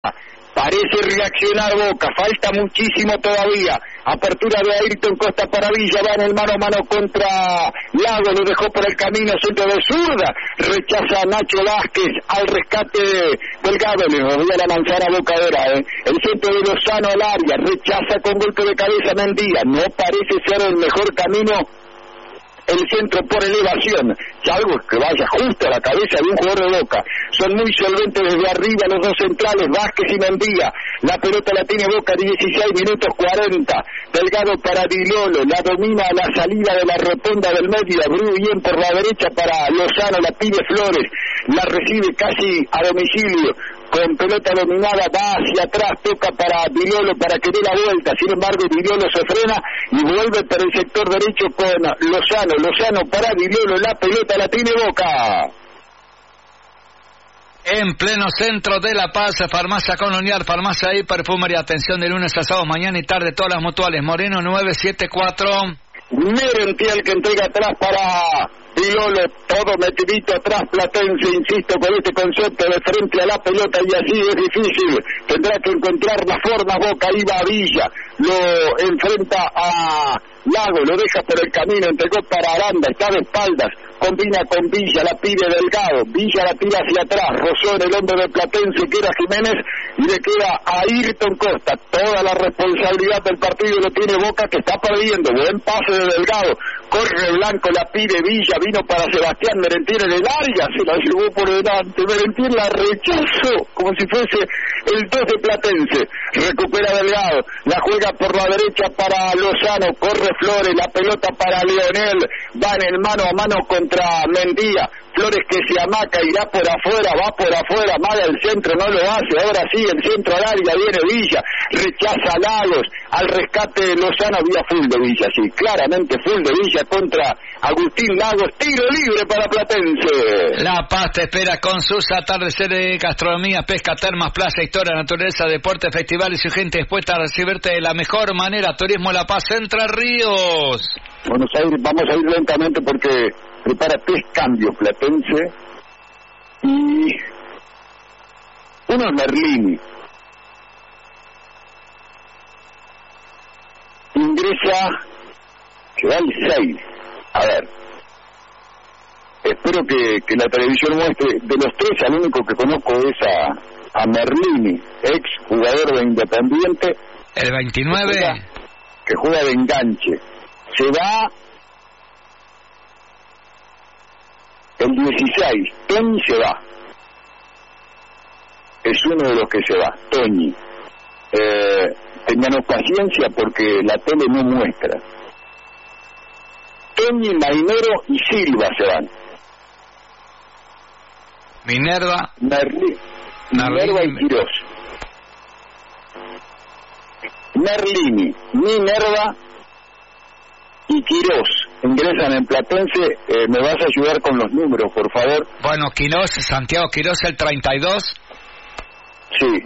Parece reaccionar Boca, falta muchísimo todavía. Apertura de Ayrton Costa para Villa, va en el mano a mano contra Lago, lo dejó por el camino, centro de zurda, rechaza a Nacho Vázquez al rescate Delgado, le movía la manzana Boca ahora, el centro de Lozano al área, rechaza con golpe de cabeza Mendía, no parece ser el mejor camino el centro por elevación, salvo que vaya justo a la cabeza de un jugador de Boca. Son muy solventes desde arriba los dos centrales, Vázquez y Mendía. La pelota la tiene Boca, 16 minutos 40. Delgado para Dilolo, la domina a la salida de la rotonda del medio, abrió bien por la derecha para Lozano, la pide Flores, la recibe casi a domicilio. Con pelota dominada, va hacia atrás, toca para Dilolo para que dé la vuelta, sin embargo Dilolo se frena y vuelve por el sector derecho con Lozano para Dilolo, la pelota la tiene Boca. En pleno centro de La Paz, Farmacia Colonial, Farmacia y Perfumería, atención de lunes a sábado, mañana y tarde, todas las mutuales, Moreno 974. Merentiel que entrega atrás para Dilolo, todo metidito atrás, Platense, insisto con este concepto de frente a la pelota y así es difícil, tendrá que encontrar la forma Boca, ahí va Villa, lo enfrenta a Lago, lo deja por el camino, entregó para Aranda, está de espaldas, combina con Villa, la pide Delgado, Villa la tira hacia atrás, rozó en el hombro de Platense que era Jiménez y le queda a Ayrton Costa, toda la responsabilidad del partido lo tiene Boca que está perdiendo, buen pase de Delgado, corre Blanco, la pide Villa, vino para Sebastián Merentiel en el área, se la llevó por delante, Merentiel la rechazó como si fuese el 2 de Platense, recupera Delgado, la juega por la derecha para Lozano, corre Flores, la pelota para Leonel, va en el mano a mano contra Mendía, Flores que se amaca, irá por afuera, va por afuera, amaga el centro, no lo hace, ahora sí, el centro al área, viene Villa, rechaza Lagos, al rescate Lozano, había full de Villa, sí, claramente full de Villa contra Agustín Lagos, tiro libre para Platense. La Paz te espera con sus atardeceres de gastronomía, pesca, termas, playa, historia, naturaleza, deporte, festivales y gente dispuesta a recibirte de la mejor manera. Turismo La Paz, Entre Ríos. Vamos a ir lentamente porque prepara 3 cambios Platense y uno es Merlini. Ingresa, que va el 6. A ver, espero que la televisión muestre, de los 3 al único que conozco es a Merlini, ex jugador de Independiente. El 29. Que juega de enganche. Se va el 16, Toñi se va. Es uno de los que se va, Toñi. Ténganos paciencia porque la tele no muestra. Toñi, Mainero y Silva se van. Minerva y Quirós. Merlini, Minerva y Quirós ingresan en Platense. ¿Me vas a ayudar con los números, por favor? Bueno, Quirós, Santiago Quirós, el 32. Sí.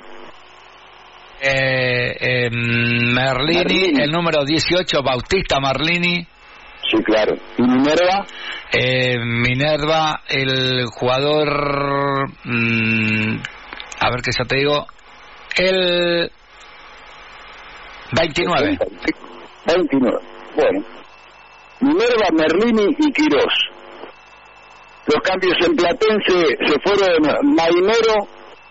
Merlini, el número 18, Bautista Merlini. Sí, claro. ¿Y Minerva? Minerva, el jugador... a ver qué ya te digo. El 29. 29. Bueno. Minerva, Merlini y Quirós. Los cambios en Platense se fueron Mainero,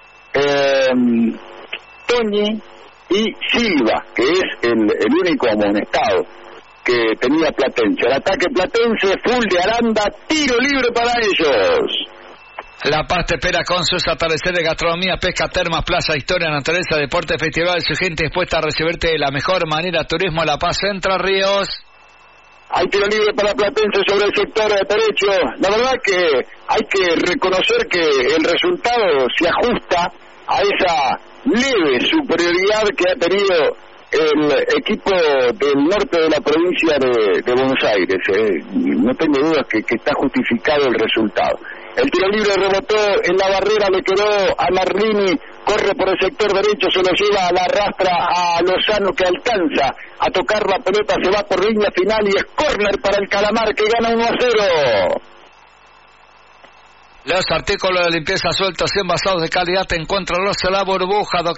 Toñi y Silva, que es el único amonestado que tenía Platense. El ataque Platense, full de Aranda, tiro libre para ellos. La Paz te espera con sus atardeceres de gastronomía, pesca, termas, plaza, historia, naturaleza, deporte, festival, su gente dispuesta a recibirte de la mejor manera. Turismo La Paz, Entre Ríos. Hay tiro libre para Platense sobre el sector derecho. La verdad que hay que reconocer que el resultado se ajusta a esa leve superioridad que ha tenido el equipo del norte de la provincia de Buenos Aires. No tengo dudas que está justificado el resultado. El tiro libre rebotó en la barrera, le quedó a Merlini, corre por el sector derecho, se lo lleva a la arrastra a Lozano que alcanza a tocar la pelota, se va por línea final y es córner para el Calamar que gana 1-0. Los artículos de limpieza sueltos y envasados de calidad, encuéntralos en La Burbuja.